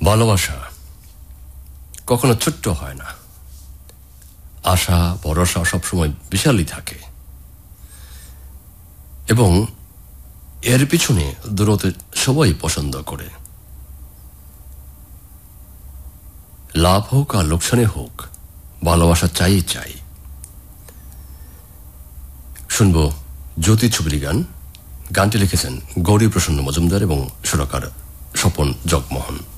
ভালোবাসা কখনো ছোট্ট হয় না, আশা ভরসা সবসময় বিশালই থাকে এবং এর পিছনে দূরত্ব সবাই পছন্দ করে। লাভ হোক আর লোকসানে হোক, ভালোবাসা চাই চাই। শুনবো জ্যোতি ছবির গান। গানটি লিখেছেন গৌরী প্রসন্ন মজুমদার এবং সুরকার স্বপন জগমোহন।